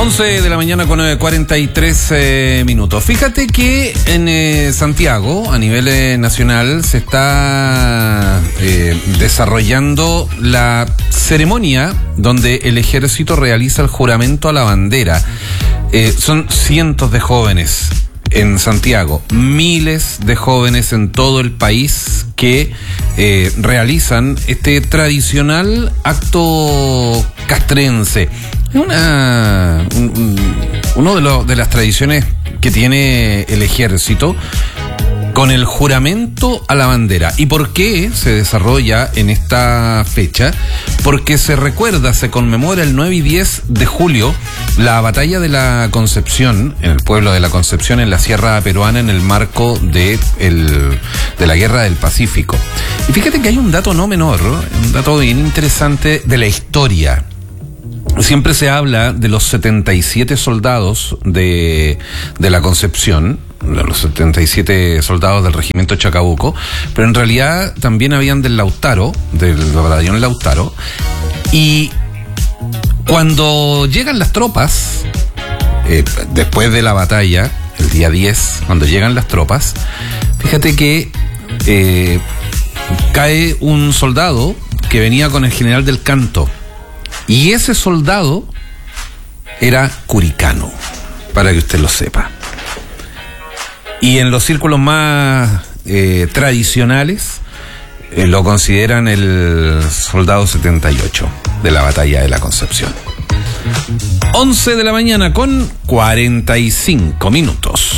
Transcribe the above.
11 de la mañana con 43 minutos. Fíjate que en Santiago, a nivel nacional, se está desarrollando la ceremonia donde el ejército realiza el juramento a la bandera. Son cientos de jóvenes en Santiago, miles de jóvenes en todo el país que realizan este tradicional acto castrense. Es uno de las tradiciones que tiene el ejército con el juramento a la bandera. ¿Y por qué se desarrolla en esta fecha? Porque se recuerda, se conmemora el 9 y 10 de julio la batalla de la Concepción, en el pueblo de la Concepción, en la Sierra Peruana, en el marco de la Guerra del Pacífico. Y fíjate que hay un dato no menor, un dato bien interesante de la historia. Siempre se habla de los 77 soldados de la Concepción, de los 77 soldados del regimiento Chacabuco, pero en realidad también habían del Lautaro, del batallón Lautaro, y cuando llegan las tropas, después de la batalla, el día 10, cuando llegan las tropas, fíjate que cae un soldado que venía con el general del Canto. Y ese soldado era curicano, para que usted lo sepa. Y en los círculos más tradicionales lo consideran el soldado 78 de la batalla de la Concepción. 11 de la mañana con 45 minutos.